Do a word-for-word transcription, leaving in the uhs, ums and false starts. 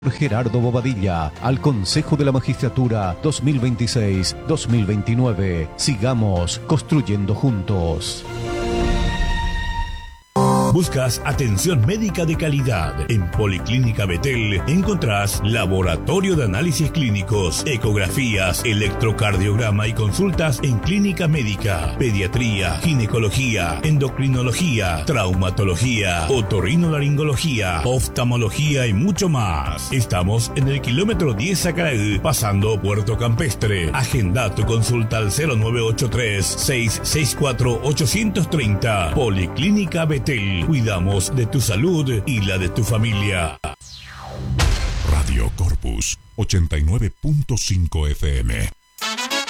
Gerardo Bobadilla al Consejo de la Magistratura dos mil veintiséis dos mil veintinueve. Sigamos construyendo juntos. ¿Buscas atención médica de calidad? En Policlínica Betel encontrás laboratorio de análisis clínicos, ecografías, electrocardiograma y consultas en clínica médica, pediatría, ginecología, endocrinología, traumatología, otorrinolaringología, oftalmología y mucho más. Estamos en el kilómetro diez Acaraí, pasando Puerto Campestre. Agenda tu consulta al cero nueve ocho tres, seis seis cuatro, ocho tres cero. Policlínica Betel. Cuidamos de tu salud y la de tu familia. Radio Corpus ochenta y nueve punto cinco F M.